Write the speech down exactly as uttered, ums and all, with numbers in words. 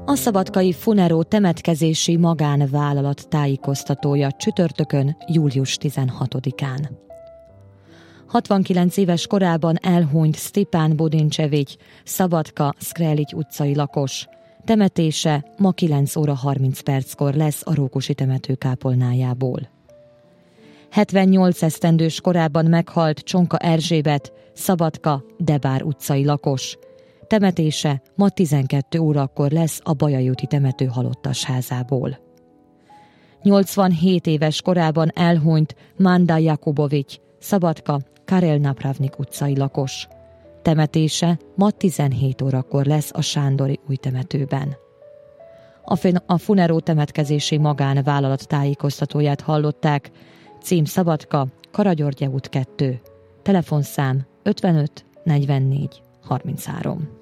A szabadkai Funero temetkezési magánvállalat tájékoztatója csütörtökön, július tizenhatodikán. hatvankilenc éves korában elhunyt Stepán Bodincsevics, Szabadka, Szkrelics utcai lakos. Temetése ma kilenc óra harminc perckor lesz a Rókusi temető kápolnájából. hetvennyolc esztendős korában meghalt Csonka Erzsébet, Szabadka, Debár utcai lakos. Temetése ma tizenkét órakor lesz a Bajai úti temető halottasházából. nyolcvanhét éves korában elhunyt Manda Jakubovics, Szabadka, Karel Napravnik utcai lakos. Temetése ma tizenhét órakor lesz a Sándori új temetőben. A Funero temetkezési magánvállalat tájékoztatóját hallották. Cím Szabadka, Karagyörgye út kettő, telefonszám ötvenöt negyvennégy harminchárom.